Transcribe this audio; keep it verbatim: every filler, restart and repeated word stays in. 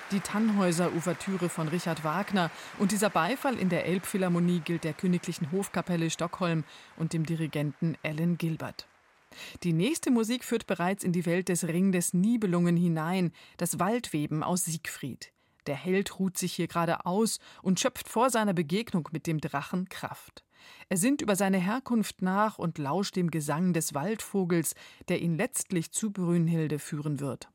die Tannhäuser-Ouvertüre von Richard Wagner und dieser Beifall in der Elbphilharmonie gilt der Königlichen Hofkapelle Stockholm und dem Dirigenten Alan Gilbert. Die nächste Musik führt bereits in die Welt des Ring des Nibelungen hinein, das Waldweben aus Siegfried. Der Held ruht sich hier gerade aus und schöpft vor seiner Begegnung mit dem Drachen Kraft. Er sinnt über seine Herkunft nach und lauscht dem Gesang des Waldvogels, der ihn letztlich zu Brünnhilde führen wird.